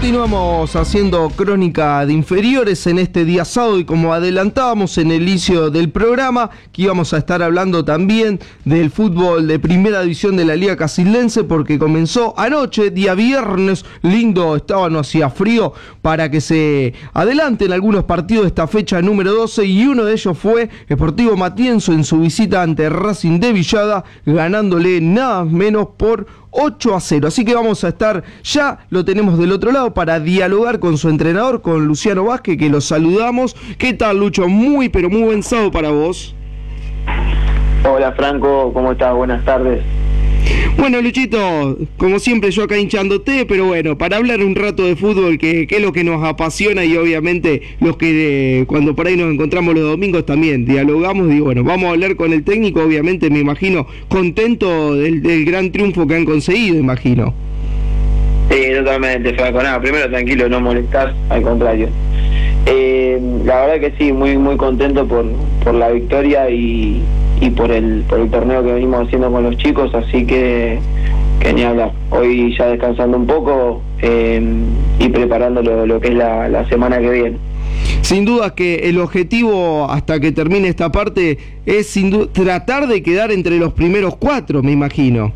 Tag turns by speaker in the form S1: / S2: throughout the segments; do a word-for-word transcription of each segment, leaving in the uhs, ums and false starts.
S1: Continuamos haciendo crónica de inferiores en este día sábado y como adelantábamos en el inicio del programa que íbamos a estar hablando también del fútbol de primera división de la Liga Casildense porque comenzó anoche, día viernes, lindo, estaba, no hacía frío para que se adelanten algunos partidos de esta fecha número doce y uno de ellos fue Sportivo Matienzo en su visita ante Racing de Villada ganándole nada menos por ocho a cero, así que vamos a estar, ya lo tenemos del otro lado para dialogar con su entrenador, con Luciano Vázquez, que lo saludamos. ¿Qué tal, Lucho? Muy, pero muy buen sábado para vos.
S2: Hola, Franco, ¿cómo estás? Buenas tardes.
S1: Bueno, Luchito, como siempre yo acá hinchándote, pero bueno, para hablar un rato de fútbol, que, que es lo que nos apasiona y obviamente los que eh, cuando por ahí nos encontramos los domingos también dialogamos, digo, bueno, vamos a hablar con el técnico, obviamente me imagino contento del, del gran triunfo que han conseguido, imagino.
S2: Sí, totalmente, Franco, nada, primero tranquilo, no molestar, al contrario. Eh, la verdad que sí, muy muy contento por, por la victoria y... y por el por el torneo que venimos haciendo con los chicos, así que, que ni hablar. Hoy ya descansando un poco eh, y preparando lo, lo que es la, la semana que viene.
S1: Sin duda que el objetivo hasta que termine esta parte es sin duda tratar de quedar entre los primeros cuatro, me imagino.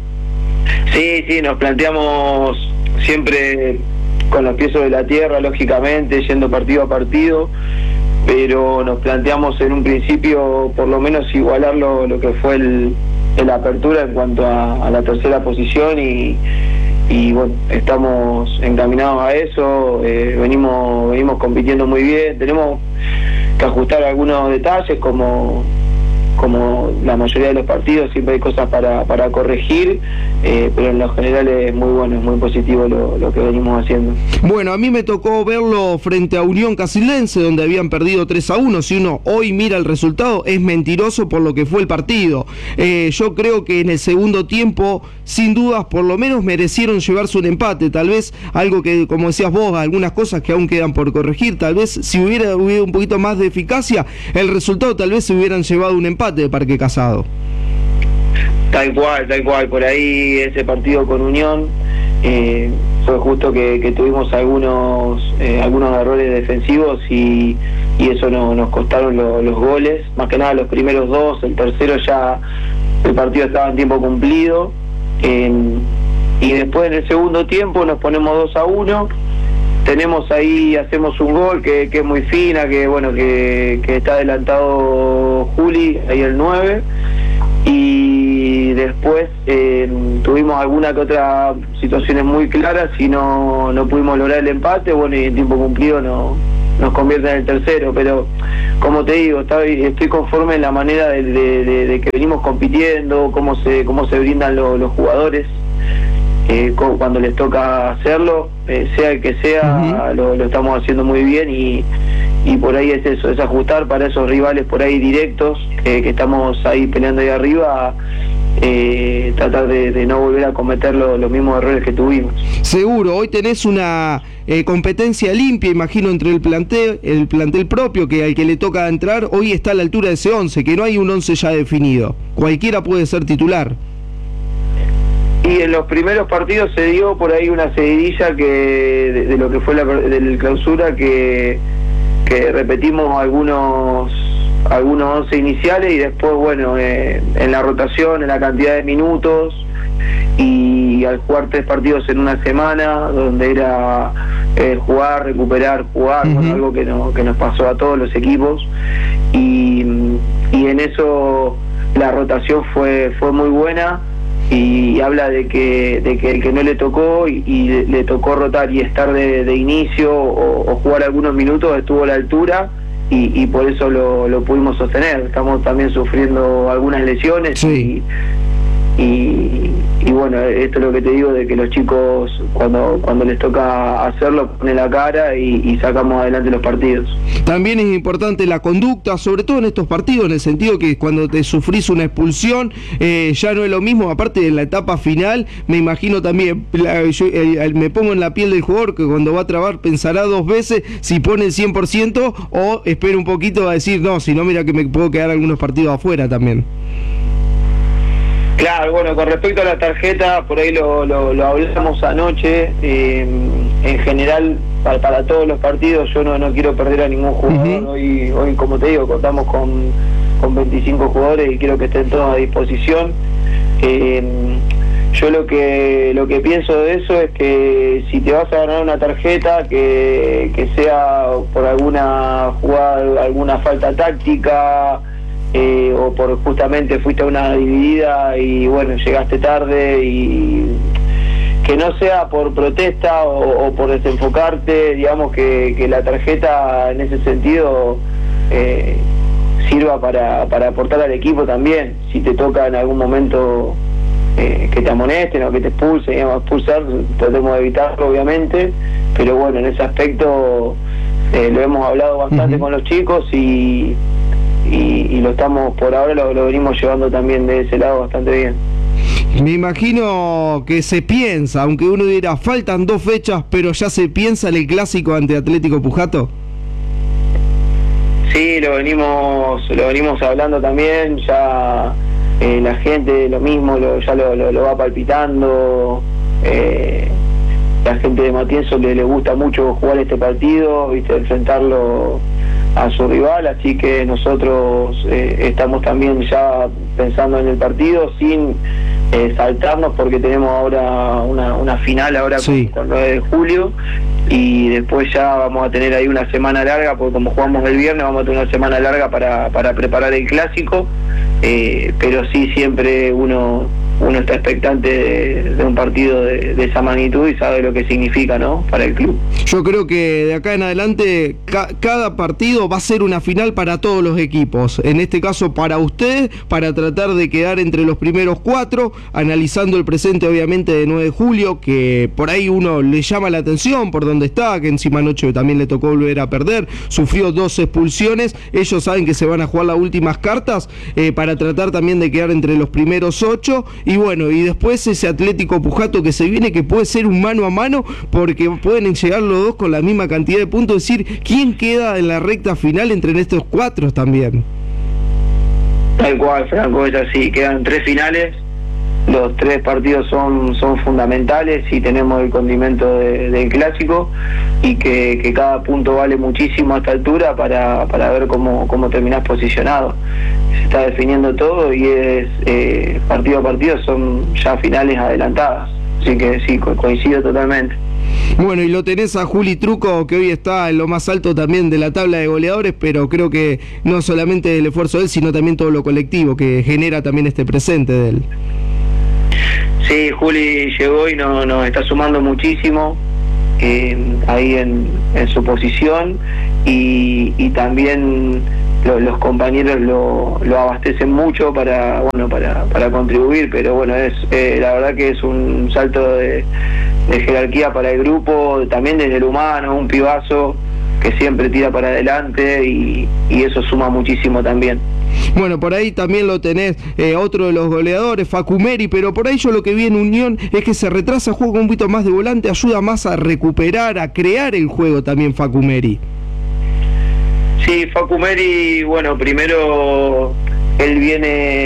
S2: Sí, sí, nos planteamos siempre con los pies sobre la tierra, lógicamente, yendo partido a partido, pero nos planteamos en un principio por lo menos igualar lo, lo que fue el, el apertura en cuanto a, a la tercera posición y, y bueno, estamos encaminados a eso, eh, venimos venimos compitiendo muy bien, tenemos que ajustar algunos detalles como como la mayoría de los partidos, siempre hay cosas para, para corregir, eh, pero en lo general es muy bueno, es muy positivo lo, lo que venimos haciendo.
S1: Bueno, a mí me tocó verlo frente a Unión Casildense, donde habían perdido tres a uno, si uno hoy mira el resultado, es mentiroso por lo que fue el partido. Eh, yo creo que en el segundo tiempo, sin dudas, por lo menos merecieron llevarse un empate, tal vez algo que, como decías vos, algunas cosas que aún quedan por corregir, tal vez si hubiera habido un poquito más de eficacia, el resultado tal vez se hubieran llevado un empate de Parque Casado.
S2: Tal cual, tal cual, por ahí ese partido con Unión eh, fue justo que, que tuvimos algunos eh, algunos errores defensivos y, y eso no, nos costaron lo, los goles, más que nada los primeros dos, el tercero ya el partido estaba en tiempo cumplido eh, y después en el segundo tiempo nos ponemos dos a uno. Tenemos ahí, hacemos un gol que, que es muy fina, que bueno, que, que está adelantado Juli, ahí el nueve, y después eh, tuvimos alguna que otra situaciones muy claras y no, no pudimos lograr el empate, bueno, y en tiempo cumplido no, nos convierte en el tercero, pero como te digo, estoy, estoy conforme en la manera de, de, de, de que venimos compitiendo, cómo se, cómo se brindan lo, los jugadores. Eh, cuando les toca hacerlo, eh, sea el que sea, uh-huh. lo, lo estamos haciendo muy bien y, y por ahí es eso, es ajustar para esos rivales por ahí directos, eh, que estamos ahí peleando ahí arriba, eh, tratar de, de no volver a cometer lo, los mismos errores que tuvimos.
S1: Seguro, hoy tenés una eh, competencia limpia, imagino, entre el plantel, el plantel propio, que al que le toca entrar, hoy está a la altura de ese once, que no hay un once ya definido, cualquiera puede ser titular.
S2: Y en los primeros partidos se dio por ahí una seguidilla que de, de lo que fue la del clausura que, que repetimos algunos algunos once iniciales y después bueno eh, en la rotación, en la cantidad de minutos y al jugar tres partidos en una semana donde era eh, jugar, recuperar, jugar, uh-huh. bueno, algo que, no, que nos pasó a todos los equipos y, y en eso la rotación fue fue muy buena. Y habla de que de que el que no le tocó y, y le, le tocó rotar y estar de, de inicio o, o jugar algunos minutos estuvo a la altura y, y por eso lo, lo pudimos sostener. Estamos también sufriendo algunas lesiones
S1: sí.
S2: y, y, y bueno, esto es lo que te digo de que los chicos cuando cuando les toca hacerlo ponen la cara y, y sacamos adelante los partidos.
S1: También es importante la conducta, sobre todo en estos partidos, en el sentido que cuando te sufrís una expulsión eh, ya no es lo mismo, aparte de la etapa final, me imagino también, la, yo eh, me pongo en la piel del jugador que cuando va a trabar pensará dos veces si pone el cien por ciento o espera un poquito a decir, no, si no mira que me puedo quedar algunos partidos afuera también.
S2: Claro, bueno, con respecto a la tarjeta, por ahí lo, lo, lo hablamos anoche, eh, en general para, para todos los partidos yo no, no quiero perder a ningún jugador. Uh-huh. Hoy, hoy como te digo, contamos con, con veinticinco jugadores y quiero que estén todos a disposición. Eh, yo lo que lo que pienso de eso es que si te vas a ganar una tarjeta, que, que sea por alguna jugada, alguna falta táctica, eh, o por justamente fuiste a una dividida y bueno, llegaste tarde, y que no sea por protesta o, o por desenfocarte, digamos que, que la tarjeta en ese sentido eh, sirva para, para aportar al equipo también. Si te toca en algún momento eh, que te amonesten o que te expulsen, digamos, expulsar, tratemos de evitarlo obviamente, pero bueno, en ese aspecto eh, lo hemos hablado bastante uh-huh. con los chicos y, y, y lo estamos, por ahora lo, lo venimos llevando también de ese lado bastante bien.
S1: Me imagino que se piensa, aunque uno dirá, faltan dos fechas, pero ya se piensa en el clásico ante Atlético Pujato.
S2: Sí, lo venimos lo venimos hablando también, ya eh, la gente lo mismo, lo, ya lo, lo, lo va palpitando, eh, la gente de Matienzo le, le gusta mucho jugar este partido, viste, enfrentarlo a su rival, así que nosotros eh, estamos también ya pensando en el partido sin eh, saltarnos, porque tenemos ahora una, una final ahora sí. con, con nueve de julio, y después ya vamos a tener ahí una semana larga, porque como jugamos el viernes vamos a tener una semana larga para, para preparar el clásico, eh, pero sí siempre uno uno está expectante de, de un partido de, de esa magnitud y sabe lo que significa, ¿no?, para el club.
S1: Yo creo que de acá en adelante ca cada partido va a ser una final para todos los equipos, en este caso para usted, para tratar de quedar entre los primeros cuatro, analizando el presente obviamente de nueve de julio, que por ahí uno le llama la atención por donde está, que encima anoche también le tocó volver a perder, sufrió dos expulsiones, ellos saben que se van a jugar las últimas cartas eh, para tratar también de quedar entre los primeros ocho. Y bueno, y después ese Atlético Pujato que se viene, que puede ser un mano a mano, porque pueden llegar los dos con la misma cantidad de puntos, es decir, ¿quién queda en la recta final entre estos cuatro también?
S2: Tal cual, Franco, es así, quedan tres finales, los tres partidos son, son fundamentales y tenemos el condimento de, del clásico, y que, que cada punto vale muchísimo a esta altura para, para ver cómo, cómo terminás posicionado. Se está definiendo todo y es eh, partido a partido, son ya finales adelantadas, así que sí, co coincido totalmente.
S1: Bueno, y lo tenés a Juli Truco, que hoy está en lo más alto también de la tabla de goleadores, pero creo que no solamente el esfuerzo de él, sino también todo lo colectivo que genera también este presente de él.
S2: Sí, Juli llegó y nos no, está sumando muchísimo eh, ahí en, en su posición, y, y también lo, los compañeros lo, lo abastecen mucho para bueno para, para contribuir, pero bueno, es eh, la verdad que es un salto de, de jerarquía para el grupo, también desde el humano, un pibazo que siempre tira para adelante, y, y eso suma muchísimo también.
S1: Bueno, por ahí también lo tenés, eh, otro de los goleadores, Facumeri, pero por ahí yo lo que vi en Unión es que se retrasa, juega un poquito más de volante, ayuda más a recuperar, a crear el juego también Facumeri.
S2: Sí, Facumeri, bueno, primero él viene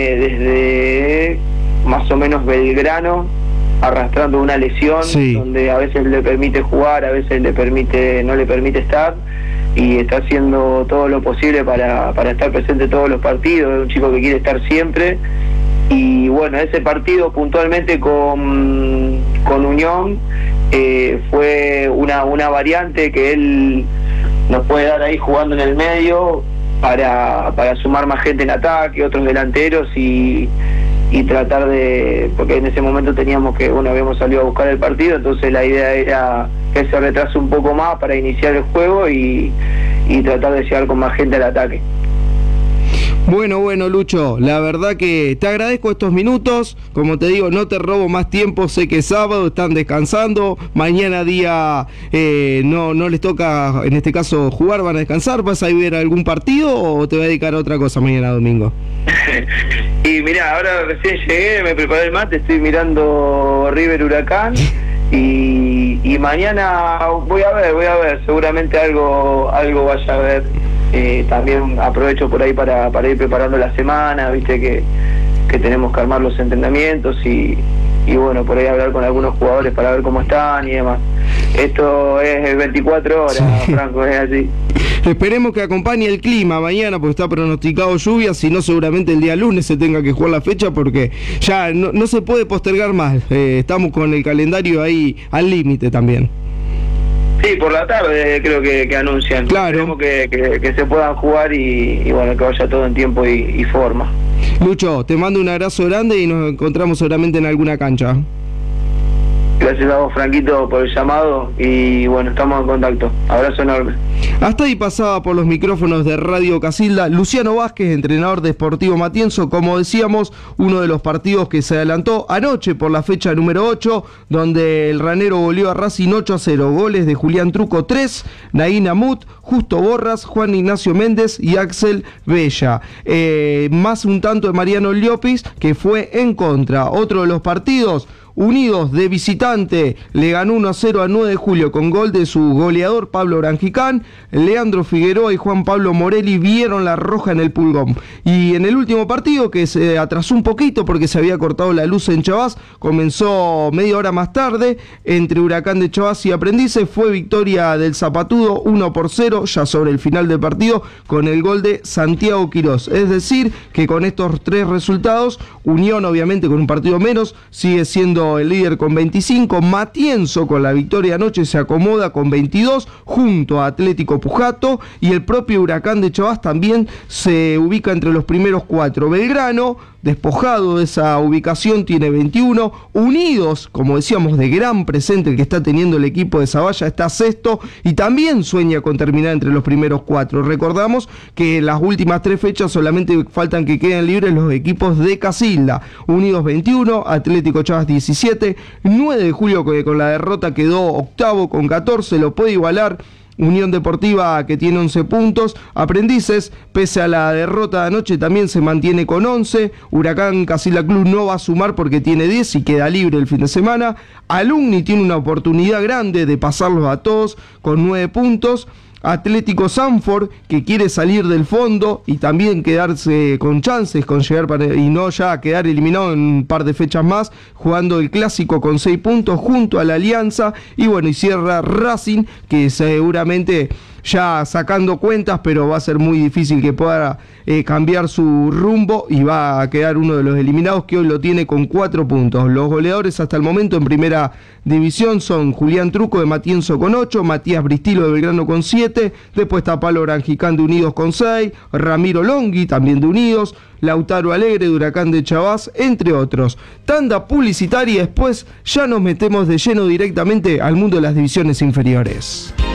S2: desde más o menos Belgrano, arrastrando una lesión, sí, donde a veces le permite jugar, a veces le permite no le permite estar, y está haciendo todo lo posible para, para estar presente en todos los partidos. Es un chico que quiere estar siempre, y bueno, ese partido puntualmente con, con Unión eh, fue una, una variante que él nos puede dar ahí jugando en el medio para, para sumar más gente en ataque, otros delanteros, y y tratar de, porque en ese momento teníamos que, bueno, habíamos salido a buscar el partido, entonces la idea era que se retrase un poco más para iniciar el juego y, y tratar de llegar con más gente al ataque.
S1: Bueno, bueno, Lucho, la verdad que te agradezco estos minutos, como te digo, no te robo más tiempo, sé que es sábado, están descansando, mañana día eh, no, no les toca, en este caso, jugar, van a descansar, ¿vas a ver algún partido o te vas a dedicar a otra cosa mañana domingo?
S2: Y mirá, ahora recién llegué, me preparé el mate, estoy mirando River Huracán, y, y mañana voy a ver, voy a ver, seguramente algo, algo vaya a ver. Eh, también aprovecho por ahí para, para ir preparando la semana, viste que, que tenemos que armar los entrenamientos y, y bueno, por ahí hablar con algunos jugadores para ver cómo están y demás. esto es veinticuatro horas, sí. Franco, es así.
S1: Esperemos que acompañe el clima mañana, porque está pronosticado lluvia, si no seguramente el día lunes se tenga que jugar la fecha, porque ya no, no se puede postergar más, eh, estamos con el calendario ahí al límite también.
S2: Sí, por la tarde creo que, que anuncian.
S1: Claro.
S2: Esperemos que, que, que se puedan jugar y, y bueno, que vaya todo en tiempo y, y forma.
S1: Lucho, te mando un abrazo grande y nos encontramos seguramente en alguna cancha.
S2: Gracias a vos, Franquito, por el llamado y bueno, estamos en contacto. Abrazo enorme.
S1: Hasta ahí pasaba por los micrófonos de Radio Casilda Luciano Vázquez, entrenador de Sportivo Matienzo. Como decíamos, uno de los partidos que se adelantó anoche por la fecha número ocho, donde el Ranero goleó a Racing ocho a cero. Goles de Julián Truco tres, Naín Amut, Justo Borras, Juan Ignacio Méndez y Axel Bella. Eh, más un tanto de Mariano Llopis, que fue en contra. Otro de los partidos, Unidos de visitante le ganó uno a cero a nueve de julio con gol de su goleador Pablo Orangicán. Leandro Figueroa y Juan Pablo Morelli vieron la roja en el pulgón. Y en el último partido, que se atrasó un poquito porque se había cortado la luz en Chavás, comenzó media hora más tarde entre Huracán de Chavás y Aprendices. Fue victoria del Zapatudo uno por cero ya sobre el final del partido con el gol de Santiago Quirós. Es decir, que con estos tres resultados, Unión obviamente con un partido menos sigue siendo el líder con veinticinco, Matienzo con la victoria anoche se acomoda con veintidós junto a Atlético Pujato y el propio Huracán de Chavás también se ubica entre los primeros cuatro. Belgrano, despojado de esa ubicación, tiene veintiuno. Unidos, como decíamos, de gran presente el que está teniendo el equipo de Zavalla, está sexto y también sueña con terminar entre los primeros cuatro. Recordamos que en las últimas tres fechas solamente faltan que queden libres los equipos de Casilda. Unidos veintiuno, Atlético Chavás diecisiete, nueve de julio que con la derrota quedó octavo con catorce, lo puede igualar Unión Deportiva, que tiene once puntos. Aprendices, pese a la derrota de anoche, también se mantiene con once. Huracán Casilda Club no va a sumar porque tiene diez y queda libre el fin de semana. Alumni tiene una oportunidad grande de pasarlos a todos con nueve puntos. Atlético Sanford, que quiere salir del fondo y también quedarse con chances con llegar para, y no ya quedar eliminado en un par de fechas más, jugando el clásico con seis puntos junto a la Alianza. Y bueno, y cierra Racing, que seguramente ya sacando cuentas, pero va a ser muy difícil que pueda eh, cambiar su rumbo y va a quedar uno de los eliminados, que hoy lo tiene con cuatro puntos. Los goleadores hasta el momento en primera división son Julián Truco de Matienzo con ocho, Matías Bristilo de Belgrano con siete, después está Pablo Orangicán de Unidos con seis, Ramiro Longhi también de Unidos, Lautaro Alegre de Huracán de Chavás, entre otros. Tanda publicitaria y después ya nos metemos de lleno directamente al mundo de las divisiones inferiores.